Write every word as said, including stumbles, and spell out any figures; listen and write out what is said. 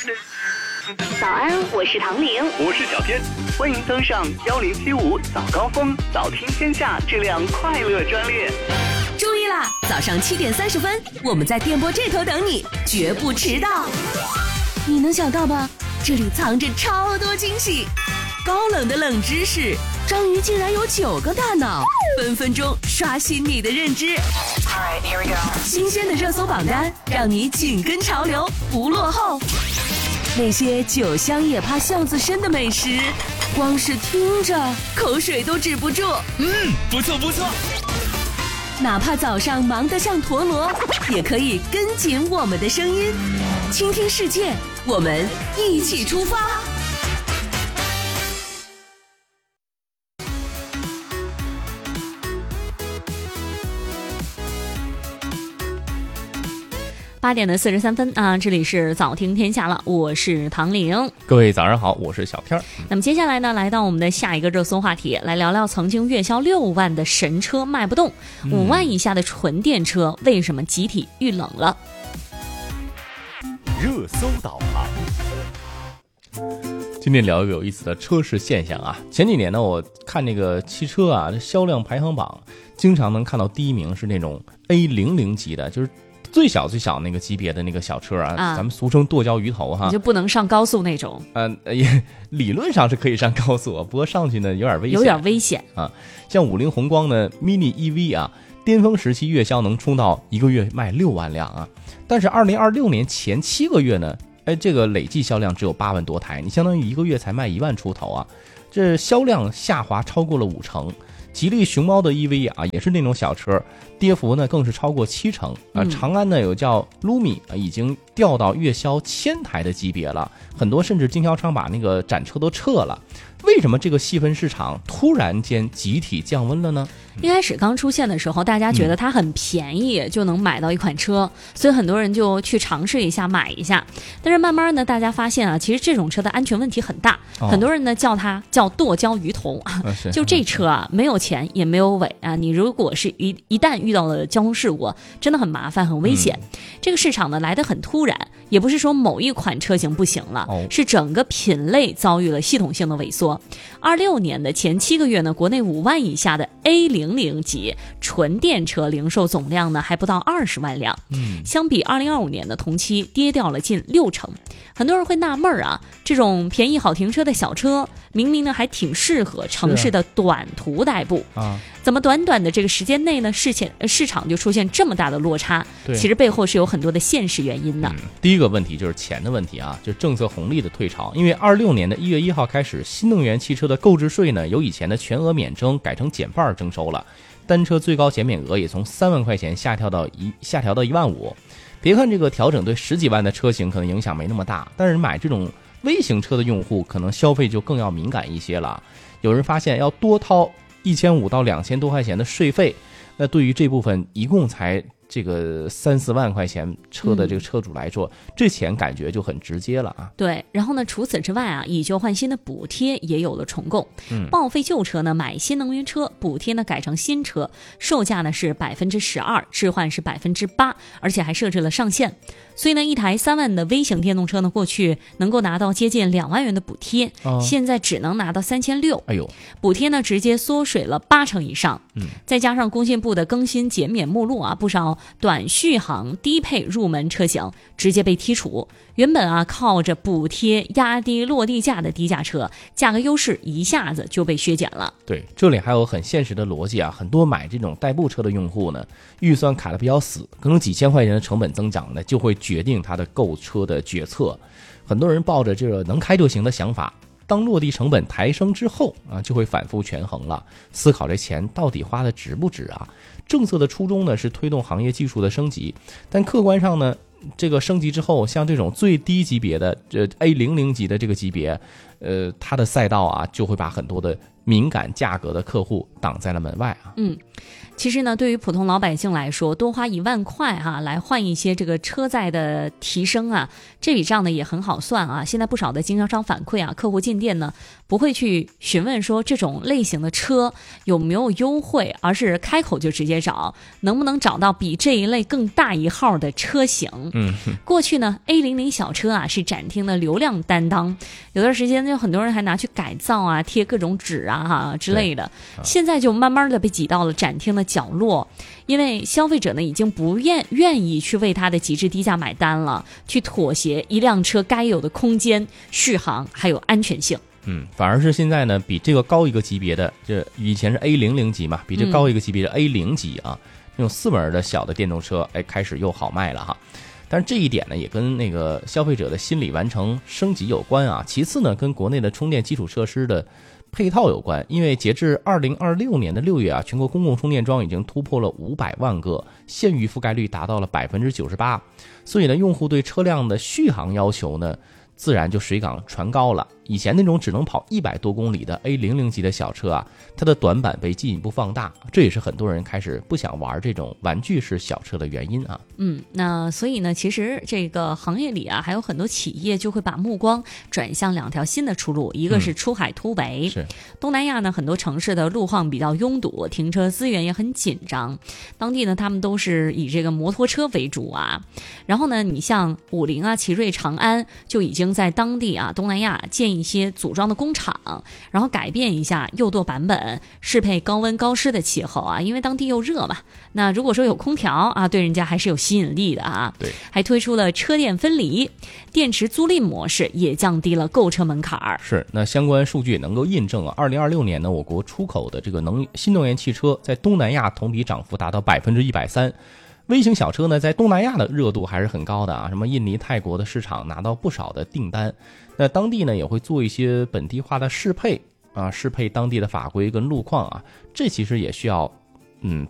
早安，我是唐玲， 我是小天，欢迎登上幺零七五早高峰早听天下这辆快乐专列。 注意啦，早上七点三十分，我们在电波这头等你，绝不迟到。你能想到吗？这里藏着超多惊喜，高冷的冷知识，章鱼竟然有九个大脑，分分钟刷新你的认知。Alright, here we go. 新鲜的热搜榜单，让你紧跟潮流，不落后。那些酒香也怕巷子深的美食，光是听着口水都止不住。 嗯，不错不错。 哪怕早上忙得像陀螺，也可以跟紧我们的声音，倾听世界，我们一起出发。八点的四十三分啊，这里是早听天下了，我是唐玲。 各位早上好，我是小天。 那么接下来呢，来到我们的下一个热搜话题，来聊聊曾经月销六万的神车卖不动，五万以下的纯电车为什么集体遇冷了？ 热搜导航。今天聊一个有意思的车市现象啊。前几年呢，我看那个汽车啊销量排行榜，经常能看到第一名是那种 A 零零 级的，就是最小最小那个级别的那个小车啊，啊咱们俗称剁椒鱼头哈， 你就不能上高速那种。 嗯、呃，也理论上是可以上高速，不过上去呢有点危险， 有点危险啊。像五菱宏光的 mini E V 啊，巅峰时期月销能冲到一个月卖六万辆啊，但是二零二六年前七个月呢，哎，这个累计销量只有八万多台，你相当于一个月才卖一万出头啊，这销量下滑超过了五成。吉利熊猫的 E V 啊，也是那种小车，跌幅呢更是超过七成啊。长安呢有叫 Lumi 啊，已经掉到月销千台的级别了，很多甚至经销商把那个展车都撤了。为什么这个细分市场突然间集体降温了呢？ 一开始刚出现的时候，大家觉得它很便宜、嗯、就能买到一款车，所以很多人就去尝试一下买一下。但是慢慢呢，大家发现啊，其实这种车的安全问题很大，哦、很多人呢叫它叫剁椒鱼头，啊、就这车啊没有前也没有尾啊，你如果是一一旦遇到了交通事故，真的很麻烦很危险、嗯。这个市场呢来得很突然，也不是说某一款车型不行了，哦、是整个品类遭遇了系统性的萎缩。二六年的前七个月呢，国内五万以下的 A 零零 级纯电车零售总量呢还不到二十万辆，嗯，相比二零二五年的同期跌掉了近六成。很多人会纳闷啊，这种便宜好停车的小车，明明呢还挺适合城市的短途代步啊，怎么短短的这个时间内呢，市前市场就出现这么大的落差？其实背后是有很多的现实原因的。 嗯、第一个问题就是钱的问题啊，就是政策红利的退潮。因为二六年的一月一号开始，新能源汽车的购置税呢，由以前的全额免征改成减半征收了，单车最高减免额也从三万块钱下调到一下调到一万五。别看这个调整对十几万的车型可能影响没那么大，但是买这种微型车的用户可能消费就更要敏感一些了。有人发现要多掏一千五到两千多块钱的税费，那对于这部分一共才这个三四万块钱车的这个车主来说、嗯、这钱感觉就很直接了啊。 对，然后呢，除此之外啊，以旧换新的补贴也有了重构。嗯，报废旧车呢，买新能源车，补贴呢改成新车，售价呢是百分之十二，置换是百分之八，而且还设置了上限。所以呢，一台三万的微型电动车呢，过去能够拿到接近两万元的补贴，哦、现在只能拿到三千六。 哎呦， 补贴呢直接缩水了八成以上。嗯，再加上工信部的更新减免目录啊，不少短续航低配入门车型直接被剔除。原本啊靠着补贴压低落地价的低价车，价格优势一下子就被削减了。 对，这里还有很现实的逻辑啊，很多买这种代步车的用户呢，预算卡得比较死，可能几千块钱的成本增长呢，就会决定他的购车的决策。很多人抱着这个能开就行的想法，当落地成本抬升之后啊，就会反复权衡了，思考这钱到底花的值不值啊。政策的初衷呢是推动行业技术的升级，但客观上呢，这个升级之后，像这种最低级别的这 A 零零 级的这个级别， 呃，它的赛道啊，就会把很多的敏感价格的客户挡在了门外啊。 嗯。其实呢，对于普通老百姓来说，多花一万块哈、啊，来换一些这个车载的提升啊，这笔账呢也很好算啊。现在不少的经销商反馈啊，客户进店呢不会去询问说这种类型的车有没有优惠，而是开口就直接找能不能找到比这一类更大一号的车型。 嗯， 过去呢 A 零零 小车啊是展厅的流量担当，有段时间就很多人还拿去改造啊，贴各种纸啊哈之类的，现在就慢慢的被挤到了展厅的角落，因为消费者呢已经不愿愿意去为它的极致低价买单了，去妥协一辆车该有的空间、续航还有安全性。 嗯，反而是现在呢，比这个高一个级别的，这以前是 A 零零 级嘛，比这高一个级别的 A 零 级啊，那种四门的小的电动车，哎，开始又好卖了哈。但是这一点呢，也跟那个消费者的心理完成升级有关啊。其次呢，跟国内的充电基础设施的配套有关，因为截至二零二六年的六月啊，全国公共充电桩已经突破了五百万个，县域覆盖率达到了百分之九十八，所以呢，用户对车辆的续航要求呢，自然就水涨船高了。以前那种只能跑一百多公里的 A 零零 级的小车啊，它的短板被进一步放大，这也是很多人开始不想玩这种玩具式小车的原因啊。 嗯，那所以呢，其实这个行业里啊，还有很多企业就会把目光转向两条新的出路，一个是出海突围。 嗯、是东南亚呢，很多城市的路况比较拥堵，停车资源也很紧张，当地呢，他们都是以这个摩托车为主啊。然后呢，你像五菱啊、奇瑞、长安就已经在当地啊，东南亚建一些组装的工厂，然后改变一下右舵版本，适配高温高湿的气候啊，因为当地又热嘛。那如果说有空调啊，对人家还是有吸引力的啊。 对， 还推出了车电分离，电池租赁模式也降低了购车门槛儿。 是，那相关数据也能够印证啊，二零二六年呢，我国出口的这个能新能源汽车在东南亚同比涨幅达到百分之一百三。微型小车呢，在东南亚的热度还是很高的啊，什么印尼、泰国的市场拿到不少的订单。那当地呢也会做一些本地化的适配啊，适配当地的法规跟路况啊，这其实也需要嗯